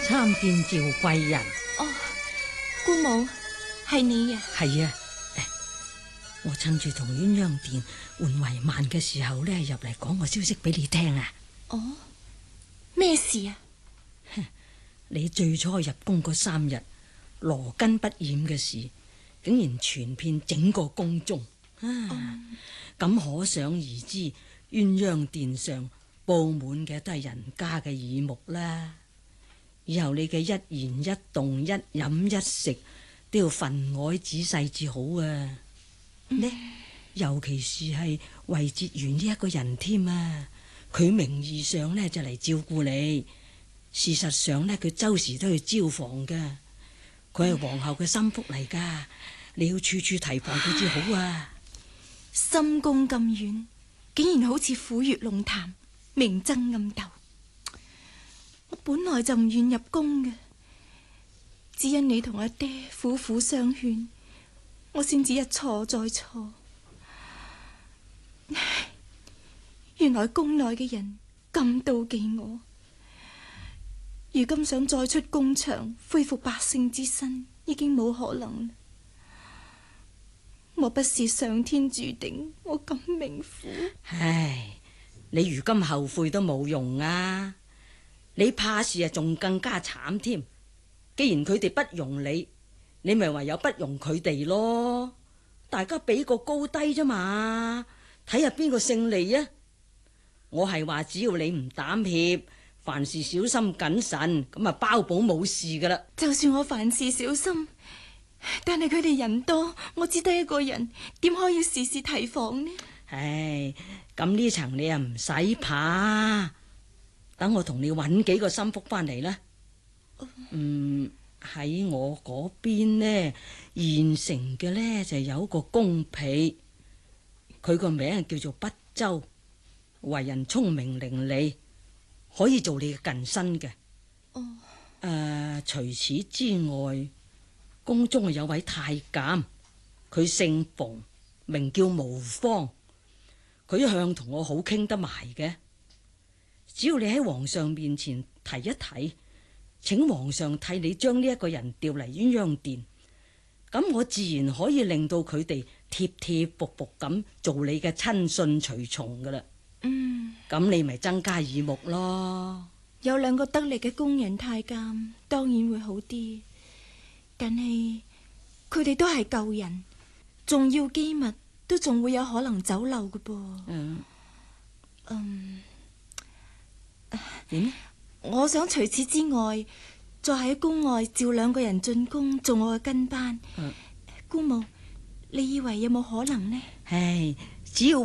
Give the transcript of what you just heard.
參見趙貴人。 哦，姑母，係你呀？ 係啊，我趁住同鴛鴦殿換遺曼嘅時候呢，入嚟講個消息俾你聽啊。 哦，咩事啊？ 你最初入宮嗰3日羅根不染嘅事，竟然傳遍整個宮中啊！咁可想而知，鴛鴦殿上布滿嘅都係人家嘅耳目啦。以後你嘅一言一動、一飲一食都要分外仔細至好啊！呢，尤其是係惠哲園呢一個人添啊，佢名義上呢就嚟照顧你。事實上呢，佢周時都去招房噶，佢係皇后嘅心腹嚟噶，你要處處提防佢至好啊！ 深宮咁遠，竟然好似虎穴龍潭，明爭暗鬥。我本來就唔願入宮嘅，只因你同阿爹苦苦相勸，我先至一錯再錯。原來宮內嘅人咁妒忌我。如今想再出宮場恢復百姓之身，已經冇可能了。莫不是上天注定我咁命苦？ 唉，你如今後悔都冇用啊！你怕事啊，仲更加慘添。既然佢哋不容你，你咪唯有不容佢哋咯。大家比個高低啫嘛，睇下邊個勝利啊！我係話只要你唔膽怯，凡事小心謹慎，咁啊包保冇事噶啦。 就算我凡事小心，但係佢哋人多，我只得一個人，點可以時時提防呢？ 唉，咁呢層你又唔使怕，等我同你搵幾個心腹翻嚟啦。喺我嗰邊呢，現成嘅呢就有個宮婢，佢個名叫做畢州，為人聰明伶俐，可以做你嘅近身嘅。除此之外，宮中有位太監，佢姓馮，名叫無方，佢一向同我好傾得埋嘅。只要你喺皇上面前提一提，請皇上替你將呢一個人調嚟鴛鴦殿，咁我自然可以令到佢哋貼貼服服咁做你嘅親信隨從噶啦。咁你咪增加耳目咯。 有2個得力嘅宮人太監，當然會好啲。但係佢哋都係舊人，重要機密都仲會有可能走漏嘅噃。 點？ 我想除此之外，再喺宮外召2個人進宮做我嘅跟班。姑母，你以為有冇可能呢？ 唉，只要